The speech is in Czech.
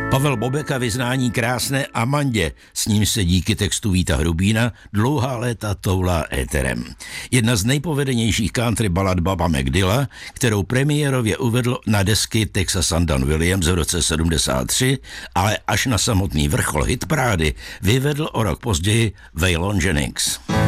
Pavel Bobeka vyznání krásné Amandě, s ním se díky textu Víta Hrubína dlouhá léta toulá éterem. Jedna z nejpovedenějších country balad Baba McDilla, kterou premiérově uvedl na desky Texas and Don Williams v roce 73, ale až na samotný vrchol hitparády vyvedl o rok později Waylon Jennings.